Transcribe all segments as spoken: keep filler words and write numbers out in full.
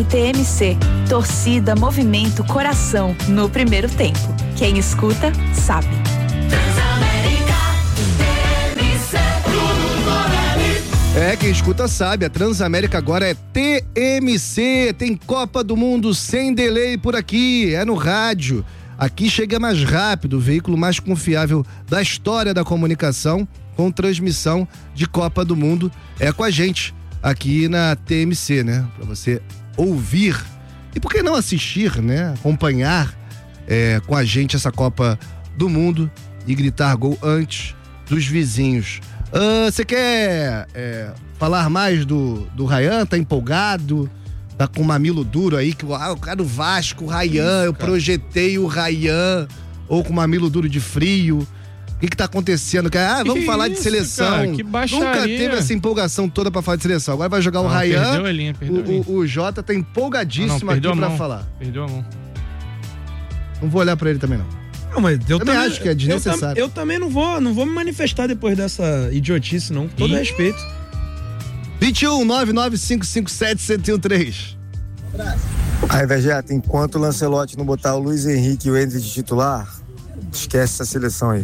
T M C, torcida, movimento, coração, no primeiro tempo. Quem escuta, sabe. É, quem escuta sabe, a Transamérica agora é T M C, tem Copa do Mundo sem delay por aqui, é no rádio. Aqui chega mais rápido, o veículo mais confiável da história da comunicação, com transmissão de Copa do Mundo, é com a gente, aqui na T M C, né? Pra você ouvir, e por que não assistir, né? Acompanhar é, com a gente essa Copa do Mundo e gritar gol antes dos vizinhos. Você uh, quer é, falar mais do, do Ryan? Tá empolgado? Tá com o mamilo duro aí? Que, ah, o cara do Vasco, o Ryan, eu projetei o Ryan. Ou com o mamilo duro de frio. O que que tá acontecendo? Ah, vamos que falar isso, de seleção. Cara, que baixaria. Nunca teve essa empolgação toda pra falar de seleção. Agora vai jogar o ah, Ryan. Perdeu a linha, perdeu o, a linha. O, o Jota tá empolgadíssimo ah, não, aqui pra mão. falar. Perdeu a mão. Não vou olhar pra ele também, não. Não, mas eu, eu também acho que é desnecessário. Eu, eu também não vou, não vou me manifestar depois dessa idiotice, não. Com todo Ih. respeito. vinte e um, nove nove cinco cinco sete, sete um três. Aí, Vegeta, enquanto o Lancelotti não botar o Luiz Henrique e o Endrick de titular, esquece essa seleção aí.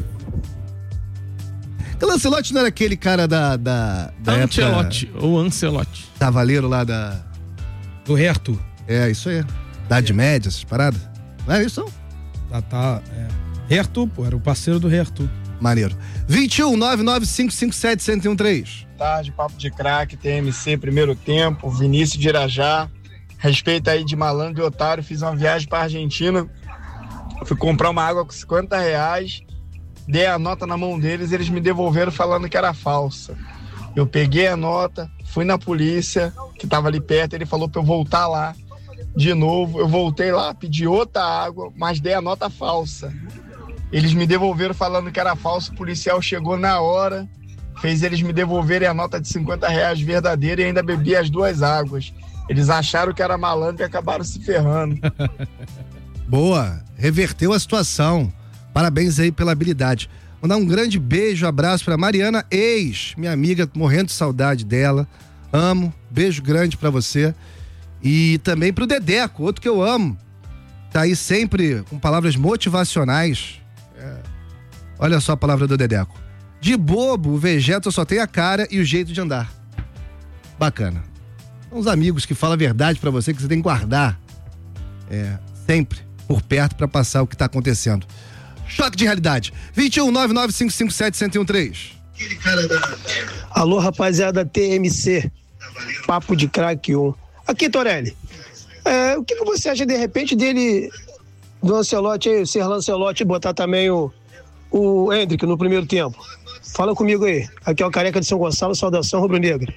O Lancelotti não era aquele cara da... da, da Ancelotti, época... ou Ancelotti. Cavaleiro lá da... Do Herto. É, isso aí. Idade é. média, essas paradas. Não é isso, não? Ah, tá. É. Herto, pô, era o parceiro do Herto. Maneiro. vinte e um, nove nove cinco cinco sete, sete um três. Tarde, papo de craque, T M C, primeiro tempo, Vinícius de Irajá. Respeito aí de malandro e otário, fiz uma viagem pra Argentina. Fui comprar uma água com cinquenta reais, dei a nota na mão deles, eles me devolveram falando que era falsa. Eu peguei a nota, fui na polícia, que tava ali perto, ele falou pra eu voltar lá. De novo, eu voltei lá, pedi outra água, mas dei a nota falsa. Eles me devolveram falando que era falso, o policial chegou na hora, fez eles me devolverem a nota de cinquenta reais verdadeira e ainda bebi as duas águas. Eles acharam que era malandro e acabaram se ferrando. Boa, reverteu a situação. Parabéns aí pela habilidade. Mandar um grande beijo, abraço pra Mariana Ex, minha amiga, morrendo de saudade dela. Amo, beijo grande pra você. E também pro Dedeco, outro que eu amo. Tá aí sempre com palavras motivacionais. É. Olha só a palavra do Dedeco. De bobo, o Vegeta só tem a cara e o jeito de andar. Bacana. São os amigos que falam a verdade pra você, que você tem que guardar. É, sempre por perto pra passar o que tá acontecendo. Choque de realidade. vinte e um, nove nove cinco cinco sete, sete um três. Alô, rapaziada T M C. Papo de craque um. Aqui, Torelli, é, o que, que você acha de repente dele, do Ancelotti, aí, ser Lancelotti e botar também o, o Endrick no primeiro tempo? Fala comigo aí. Aqui é o Careca de São Gonçalo, saudação rubro-negra.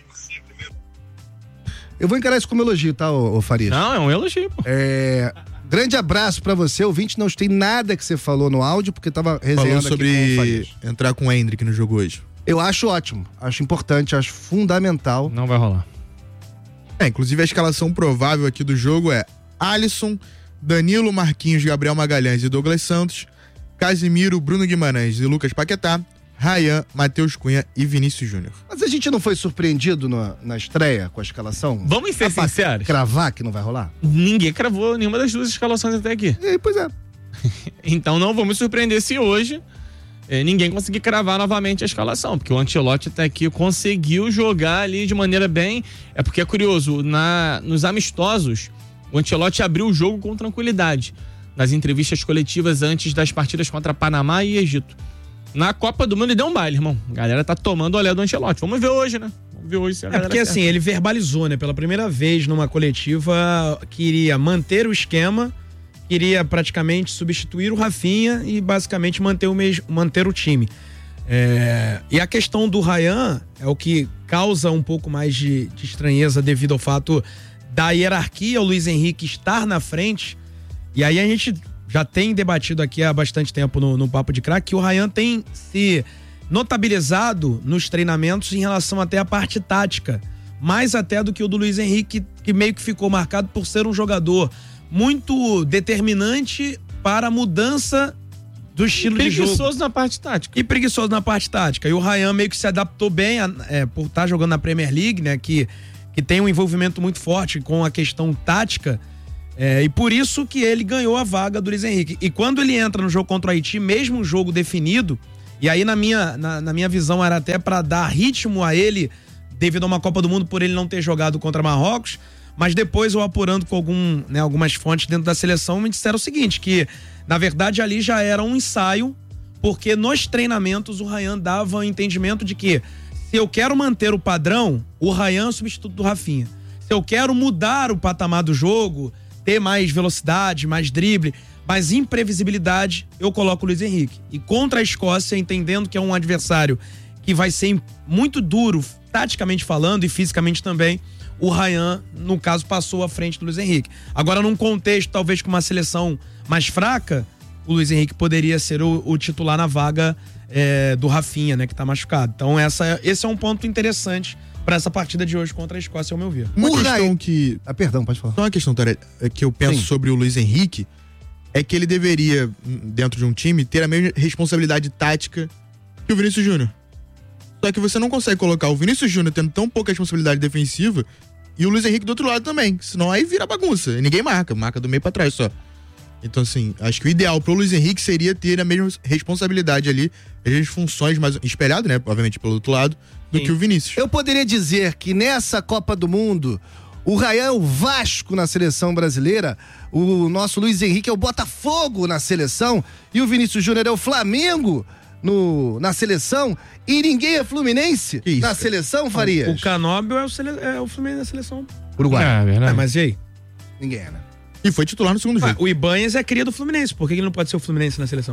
Eu vou encarar isso como elogio, tá, ô, ô Farias? Não, é um elogio, pô. É... Grande abraço pra você, ouvinte, não tem nada que você falou no áudio, porque tava resenhando falou sobre aqui com o Farias. Entrar com o Endrick no jogo hoje. Eu acho ótimo, acho importante, acho fundamental. Não vai rolar. É, inclusive a escalação provável aqui do jogo é Alisson, Danilo, Marquinhos, Gabriel Magalhães e Douglas Santos, Casimiro, Bruno Guimarães e Lucas Paquetá, Ryan, Matheus Cunha e Vinícius Júnior. Mas a gente não foi surpreendido na, na estreia com a escalação? Vamos ser Dá sinceros. Cravar que não vai rolar? Ninguém cravou nenhuma das duas escalações até aqui. E, pois é. Então não vamos surpreender se hoje é, ninguém conseguir cravar novamente a escalação, porque o Ancelotti até aqui conseguiu jogar ali de maneira bem. É porque é curioso, na, nos amistosos, o Ancelotti abriu o jogo com tranquilidade, nas entrevistas coletivas antes das partidas contra Panamá e Egito. Na Copa do Mundo ele deu um baile, irmão. A galera tá tomando olé do Ancelotti. Vamos ver hoje, né? Vamos ver hoje se a É galera porque acerta. assim, ele verbalizou, né? Pela primeira vez numa coletiva, queria manter o esquema, queria praticamente substituir o Rafinha e basicamente manter o, mesmo, manter o time. É, e a questão do Ryan é o que causa um pouco mais de, de estranheza devido ao fato da hierarquia, o Luiz Henrique estar na frente. E aí a gente já tem debatido aqui há bastante tempo no, no Papo de Craque que o Ryan tem se notabilizado nos treinamentos em relação até à parte tática, mais até do que o do Luiz Henrique, que meio que ficou marcado por ser um jogador muito determinante para a mudança do estilo de jogo. Preguiçoso na parte tática. E preguiçoso na parte tática. E o Ryan meio que se adaptou bem, a, é, por estar jogando na Premier League, né, que que tem um envolvimento muito forte com a questão tática, é, e por isso que ele ganhou a vaga do Luiz Henrique. E quando ele entra no jogo contra o Haiti, mesmo um jogo definido, e aí na minha, na, na minha visão era até para dar ritmo a ele, devido a uma Copa do Mundo, por ele não ter jogado contra Marrocos, mas depois eu apurando com algum, né, algumas fontes dentro da seleção, me disseram o seguinte, que na verdade ali já era um ensaio, porque nos treinamentos o Ryan dava o entendimento de que se eu quero manter o padrão, o Ryan é o substituto do Rafinha. Se eu quero mudar o patamar do jogo, ter mais velocidade, mais drible, mais imprevisibilidade, eu coloco o Luiz Henrique. E contra a Escócia, entendendo que é um adversário que vai ser muito duro, taticamente falando e fisicamente também, o Ryan, no caso, passou à frente do Luiz Henrique. Agora, num contexto, talvez com uma seleção mais fraca, o Luiz Henrique poderia ser o, o titular na vaga é, do Rafinha, né, que tá machucado. Então, essa, esse é um ponto interessante para essa partida de hoje contra a Escócia, ao meu ver. Uma O questão Ryan- que... Ah, perdão, pode falar. Só uma questão, Tarek, que eu penso Sim. sobre o Luiz Henrique é que ele deveria, dentro de um time, ter a mesma responsabilidade tática que o Vinícius Júnior. Só que você não consegue colocar o Vinícius Júnior tendo tão pouca responsabilidade defensiva e o Luiz Henrique do outro lado também. Senão aí vira bagunça. E ninguém marca. Marca do meio pra trás só. Então, assim, acho que o ideal pro Luiz Henrique seria ter a mesma responsabilidade ali, as mesmas funções, mais espelhado, né? Obviamente pelo outro lado, do Sim. que o Vinícius. Eu poderia dizer que nessa Copa do Mundo, o Ryan é o Vasco na seleção brasileira, o nosso Luiz Henrique é o Botafogo na seleção e o Vinícius Júnior é o Flamengo no, na seleção e ninguém é Fluminense Que isso, na cara? seleção, Farias? O Canóbio é o, sele... é o Fluminense da seleção. Uruguai. É, verdade. Ah, mas e aí? Ninguém é, né? E foi titular no segundo Ah, jogo. o Ibanez é cria do Fluminense. Por que ele não pode ser o Fluminense na seleção?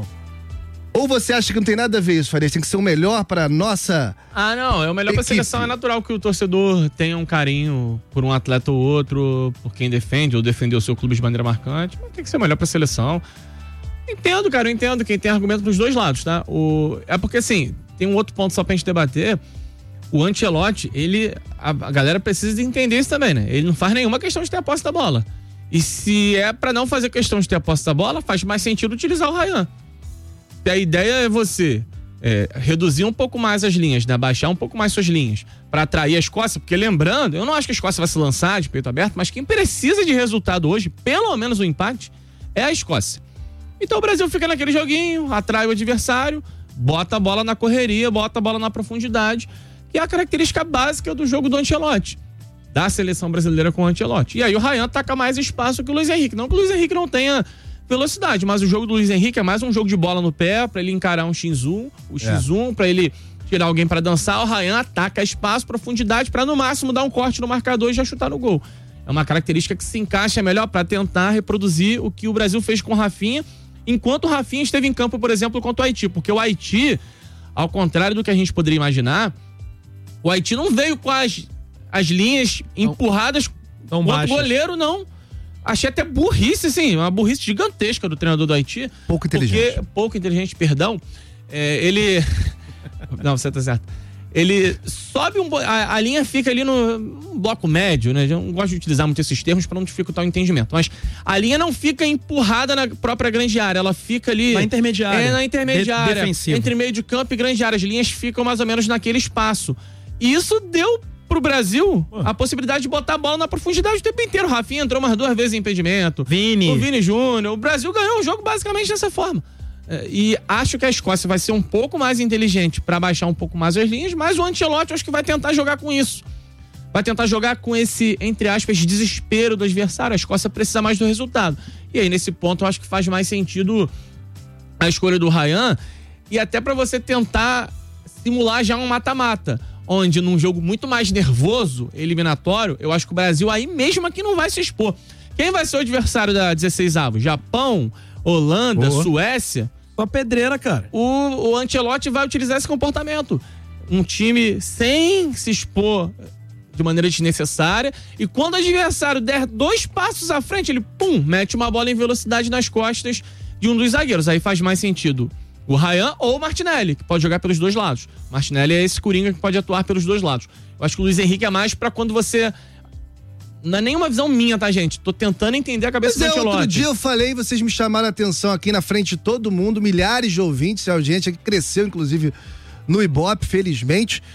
Ou você acha que não tem nada a ver isso, Farias? Tem que ser o melhor para nossa... Ah, não, é o melhor pra Equipe. seleção. É natural que o torcedor tenha um carinho por um atleta ou outro, por quem defende ou defender o seu clube de bandeira marcante, mas tem que ser o melhor pra seleção. Entendo, cara, eu entendo quem tem argumento dos dois lados, tá? O... É porque, assim, tem um outro ponto só pra gente debater. O Ancelotti, ele... A, a galera precisa entender isso também, né? Ele não faz nenhuma questão de ter a posse da bola. E se é pra não fazer questão de ter a posse da bola, faz mais sentido utilizar o Ryan. Se a ideia é você é, reduzir um pouco mais as linhas, né? Baixar um pouco mais suas linhas pra atrair a Escócia, porque lembrando, eu não acho que a Escócia vai se lançar de peito aberto, mas quem precisa de resultado hoje, pelo menos o empate, é a Escócia. Então o Brasil fica naquele joguinho, atrai o adversário, bota a bola na correria, bota a bola na profundidade, que é a característica básica do jogo do Ancelotti, da seleção brasileira com o Ancelotti. E aí o Ryan ataca mais espaço que o Luiz Henrique. Não que o Luiz Henrique não tenha velocidade, mas o jogo do Luiz Henrique é mais um jogo de bola no pé, pra ele encarar um X um, o X um, pra ele tirar alguém pra dançar. O Ryan ataca espaço, profundidade, pra no máximo dar um corte no marcador e já chutar no gol. É uma característica que se encaixa melhor pra tentar reproduzir o que o Brasil fez com o Rafinha, enquanto o Rafinha esteve em campo, por exemplo, contra o Haiti. Porque o Haiti, ao contrário do que a gente poderia imaginar, o Haiti não veio com as, as linhas empurradas tão contra o baixas. goleiro, não. Achei até burrice, assim, uma burrice gigantesca do treinador do Haiti. Pouco inteligente. Porque, pouco inteligente, perdão. É, ele... Não, você tá certo. Ele sobe um... A, a linha fica ali no um bloco médio, né? Eu não gosto de utilizar muito esses termos para não dificultar o entendimento. Mas a linha não fica empurrada na própria grande área. Ela fica ali... Na intermediária. É, na intermediária. De- defensiva. Entre meio de campo e grande área. As linhas ficam mais ou menos naquele espaço. E isso deu pro Brasil a possibilidade de botar a bola na profundidade o tempo inteiro. O Rafinha entrou umas duas vezes em impedimento. Vini. O Vini Júnior. O Brasil ganhou o jogo basicamente dessa forma. É, E acho que a Escócia vai ser um pouco mais inteligente para baixar um pouco mais as linhas, mas o Ancelotti acho que vai tentar jogar com isso. Vai tentar jogar com esse, entre aspas, desespero do adversário. A Escócia precisa mais do resultado. E aí, nesse ponto, eu acho que faz mais sentido a escolha do Ryan e até para você tentar simular já um mata-mata, onde num jogo muito mais nervoso, eliminatório, eu acho que o Brasil aí mesmo aqui não vai se expor. Quem vai ser o adversário da dezesseis avos? Japão, Holanda, Boa. Suécia? Só pedreira, cara. O, o Ancelotti vai utilizar esse comportamento. Um time sem se expor de maneira desnecessária, e quando o adversário der dois passos à frente, ele, pum, mete uma bola em velocidade nas costas de um dos zagueiros. Aí faz mais sentido o Ryan ou o Martinelli, que pode jogar pelos dois lados. Martinelli é esse coringa que pode atuar pelos dois lados. Eu acho que o Luiz Henrique é mais pra quando você... Não é nenhuma visão minha, tá, gente? Tô tentando entender a cabeça Mas do é, Ancelotti. outro dia eu falei, vocês me chamaram a atenção aqui na frente de todo mundo, milhares de ouvintes, a audiência que cresceu, inclusive, no Ibope, felizmente,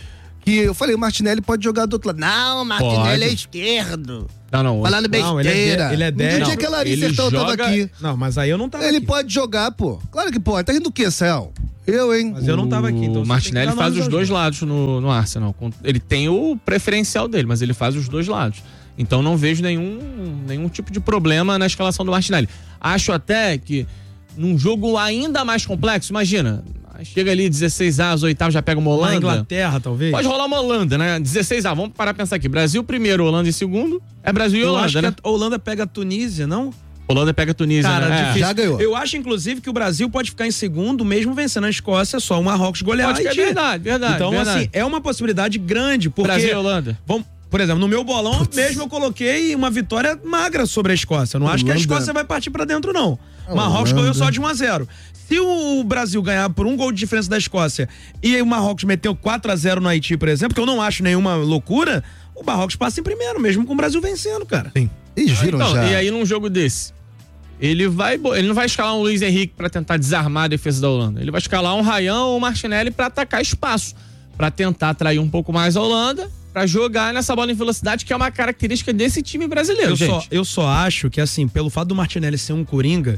Que eu falei, o Martinelli pode jogar do outro lado. Não, o Martinelli Pode. é esquerdo. Não, não. Falando Não, ele é besteira. de- ele é dez. No dia Não, que a Larissa ele então, eu tava joga- aqui. Não, mas aí eu não tava Ele aqui. pode jogar, pô. Claro que pode. Tá rindo do quê, Céu? Eu, hein? Mas eu não tava aqui, então O você tem que Martinelli dar faz nomes os aos dois dois. lados no, no Arsenal. Ele tem o preferencial dele, mas ele faz os dois lados. Então não vejo nenhum, nenhum tipo de problema na escalação do Martinelli. Acho até que num jogo ainda mais complexo, imagina, chega ali dezesseis a, os oitavos já pega uma Uma Holanda. Inglaterra, talvez. Pode rolar uma Holanda, né? dezesseis a, vamos parar pra pensar aqui. Brasil primeiro, Holanda em segundo. É Brasil e Eu Holanda, acho né? que a Holanda pega a Tunísia, não? Holanda pega a Tunísia, Cara, né? É. difícil. Já ganhou. Eu acho, inclusive, que o Brasil pode ficar em segundo, mesmo vencendo a Escócia, só o Marrocos golear Pode que a é Haiti. verdade, verdade. Então, verdade. assim, é uma possibilidade grande, porque... Brasil e Holanda. Vamos, por exemplo, no meu bolão mesmo eu coloquei uma vitória magra sobre a Escócia. Eu não acho que a Holanda. Escócia vai partir pra dentro, não. A Marrocos Holanda. ganhou só de um a zero. Se o Brasil ganhar por um gol de diferença da Escócia e o Marrocos meteu quatro a zero no Haiti, por exemplo, que eu não acho nenhuma loucura, o Marrocos passa em primeiro, mesmo com o Brasil vencendo, cara. Sim. Eles viram Então, já. e aí num jogo desse, ele vai, bo- ele não vai escalar um Luiz Henrique pra tentar desarmar a defesa da Holanda. Ele vai escalar um Ryan ou um Martinelli pra atacar espaço, pra tentar atrair um pouco mais a Holanda, pra jogar nessa bola em velocidade, que é uma característica desse time brasileiro, Eu gente. só, eu só acho que, assim, pelo fato do Martinelli ser um coringa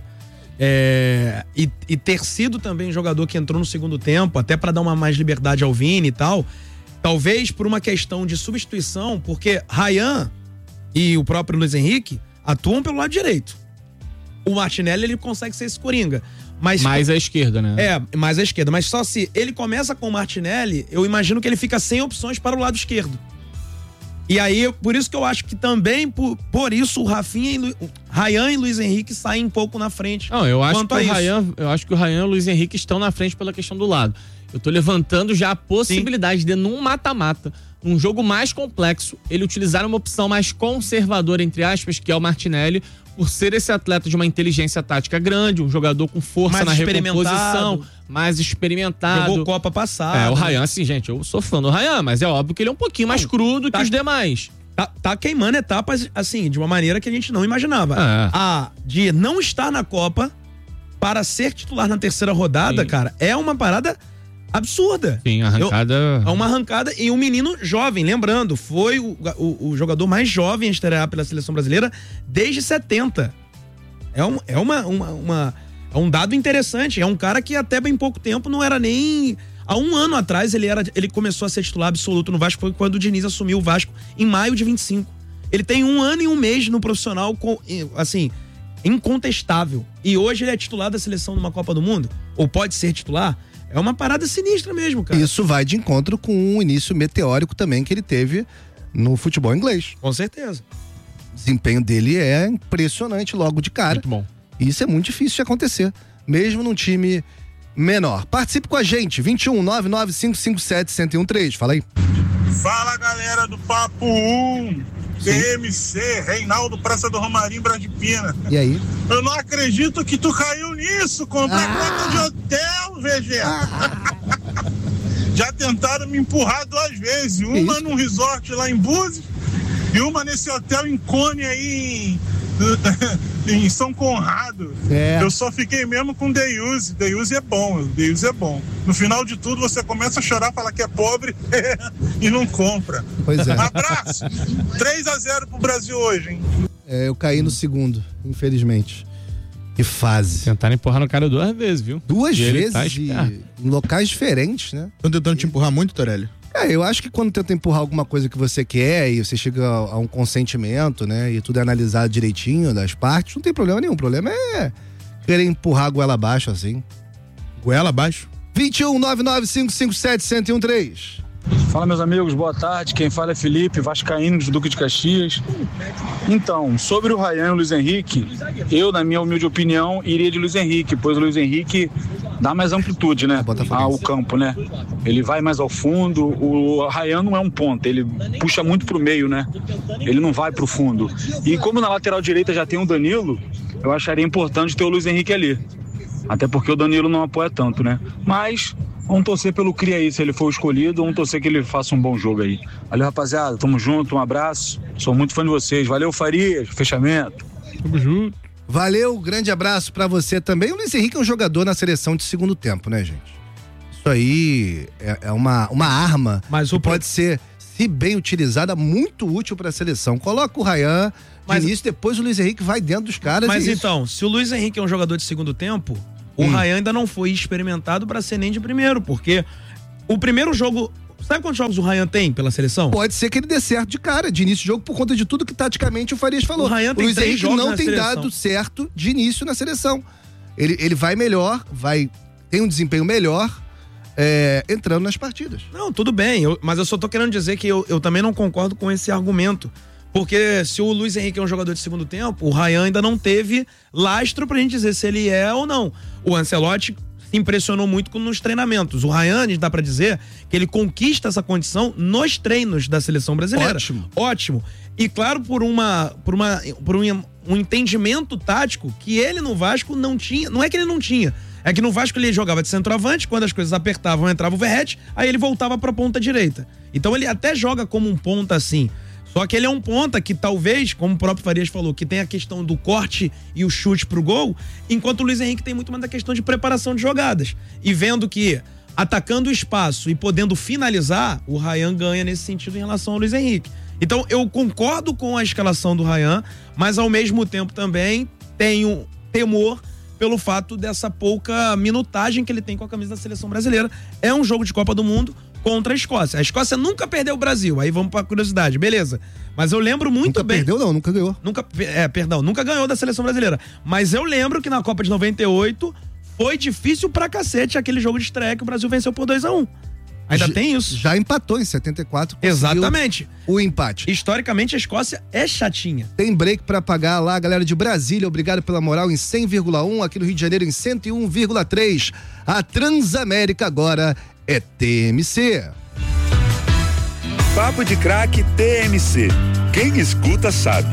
é, e, e ter sido também jogador que entrou no segundo tempo, até pra dar uma mais liberdade ao Vini e tal, talvez por uma questão de substituição, porque Ryan e o próprio Luiz Henrique atuam pelo lado direito. O Martinelli, ele consegue ser esse coringa. Mas Mais à esquerda, né? É, mais à esquerda. Mas só se ele começa com o Martinelli, eu imagino que ele fica sem opções para o lado esquerdo. E aí, por isso que eu acho que também, por, por isso, o Rafinha e Lu, Ryan e Luiz Henrique saem um pouco na frente. Não, eu acho, quanto que a o isso. Ryan, eu acho que o Ryan e o Luiz Henrique estão na frente pela questão do lado. Eu tô levantando já a possibilidade de, num mata-mata, um jogo mais complexo, ele utilizar uma opção mais conservadora, entre aspas, que é o Martinelli, por ser esse atleta de uma inteligência tática grande, um jogador com força Mais na experimentado. recomposição, mais experimentado. Jogou Copa passada. É, o Ryan, assim, gente, eu sou fã do Ryan, mas é óbvio que ele é um pouquinho mais crudo tá- que os demais. Tá, tá queimando etapas, assim, de uma maneira que a gente não imaginava. É. A de não estar na Copa para ser titular na terceira rodada, Sim. cara, é uma parada absurda. Sim, arrancada. É uma arrancada e um menino jovem, lembrando, foi o, o, o jogador mais jovem a estrear pela seleção brasileira desde setenta. É, um, é uma, uma, uma- é um dado interessante. É um cara que até bem pouco tempo não era nem. Há um ano atrás ele, era, ele começou a ser titular absoluto no Vasco, foi quando o Diniz assumiu o Vasco em maio de vinte e cinco. Ele tem um ano e um mês no profissional, com, assim, incontestável. E hoje ele é titular da seleção numa Copa do Mundo, ou pode ser titular. É uma parada sinistra mesmo, cara. Isso vai de encontro com um início meteórico também que ele teve no futebol inglês. Com certeza. O desempenho dele é impressionante logo de cara. Muito bom. Isso é muito difícil de acontecer, mesmo num time menor. Participe com a gente, vinte e um, nove nove cinco cinco sete, um zero um três. Fala aí. Fala, galera do Papo um, T M C, Reinaldo, Praça do Romarim, Brasipina. E aí? Eu não acredito que tu caiu nisso, comprar conta de hotel, Vegeta. Já tentaram me empurrar duas vezes, uma isso? num resort lá em Búzios e uma nesse hotel em Cone aí em, em São Conrado. É. Eu só fiquei mesmo com Deuse. Deuse é bom, Deuse é bom. No final de tudo você começa a chorar, falar que é pobre e não compra. Pois é. Abraço! três a zero pro Brasil hoje, hein? É, eu caí no segundo, infelizmente. Que fase. Tentaram empurrar no cara duas vezes, viu? Duas E ele vezes tá e esperto. em locais diferentes, né? Estão tentando te empurrar muito, Torelli? É, eu acho que quando tenta empurrar alguma coisa que você quer e você chega a, a um consentimento, né? E tudo é analisado direitinho das partes, não tem problema nenhum. O problema é querer empurrar a goela abaixo assim. Goela abaixo? vinte e um, nove nove cinco cinco sete, um zero um três. Fala, meus amigos, boa tarde. Quem fala é Felipe, vascaíno de Duque de Caxias. Então, sobre o Ryan e o Luiz Henrique, eu, na minha humilde opinião, iria de Luiz Henrique, pois o Luiz Henrique dá mais amplitude, né, ao campo, né? Ele vai mais ao fundo. O Ryan não é um ponta, ele puxa muito pro meio, né? Ele não vai pro fundo. E como na lateral direita já tem o Danilo, eu acharia importante ter o Luiz Henrique ali. Até porque o Danilo não apoia tanto, né? Mas vamos torcer pelo Cria aí, se ele for escolhido, vamos torcer que ele faça um bom jogo aí. Valeu, rapaziada, tamo junto, um abraço. Sou muito fã de vocês. Valeu, Farias, fechamento. Tamo junto. Valeu, grande abraço pra você também. O Luiz Henrique é um jogador na seleção de segundo tempo, né, gente? Isso aí é, é uma, uma arma Mas que o pro- pode ser, se bem utilizada, muito útil para a seleção. Coloca o Ryan de Mas- início, depois o Luiz Henrique vai dentro dos caras. Mas e isso. então, se o Luiz Henrique é um jogador de segundo tempo, o Hum. Ryan ainda não foi experimentado pra ser nem de primeiro, porque o primeiro jogo... Sabe quantos jogos o Ryan tem pela seleção? Pode ser que ele dê certo de cara, de início de jogo, por conta de tudo que taticamente o Farias falou. O Ryan tem Luiz três Henrique jogos não na tem seleção. dado certo de início na seleção. Ele, ele vai melhor, vai tem um desempenho melhor é, entrando nas partidas. Não, tudo bem, eu- mas eu só tô querendo dizer que eu, eu também não concordo com esse argumento. Porque se o Luiz Henrique é um jogador de segundo tempo, o Ryan ainda não teve lastro pra gente dizer se ele é ou não. O Ancelotti se impressionou muito com- nos treinamentos. O Ryan, dá pra dizer que ele conquista essa condição nos treinos da seleção brasileira. Ótimo. Ótimo. E claro, por uma por uma por um, um entendimento tático que ele no Vasco não tinha, não é que ele não tinha, é que no Vasco ele jogava de centroavante, quando as coisas apertavam, entrava o Verratti, aí ele voltava pra ponta direita. Então ele até joga como um ponta assim. Só que ele é um ponta que talvez, como o próprio Farias falou, que tem a questão do corte e o chute pro gol, enquanto o Luiz Henrique tem muito mais da questão de preparação de jogadas. E vendo que, atacando o espaço e podendo finalizar, o Ryan ganha nesse sentido em relação ao Luiz Henrique. Então eu concordo com a escalação do Ryan, mas ao mesmo tempo também tenho temor pelo fato dessa pouca minutagem que ele tem com a camisa da seleção brasileira. É um jogo de Copa do Mundo contra a Escócia. A Escócia nunca perdeu o Brasil. Aí vamos pra curiosidade, beleza. Mas eu lembro muito Nunca bem... perdeu não, nunca ganhou. Nunca, é, perdão, nunca ganhou da seleção brasileira. Mas eu lembro que na Copa de noventa e oito foi difícil pra cacete aquele jogo de estreia que o Brasil venceu por dois a um. Ainda Já- tem isso? Já empatou em setenta e quatro. conseguiu Exatamente. O empate. Historicamente, a Escócia é chatinha. Tem break pra pagar lá, galera de Brasília, obrigado pela moral em cem vírgula um, aqui no Rio de Janeiro em cento e um vírgula três. A Transamérica agora é T M C. Papo de Craque T M C. Quem escuta sabe.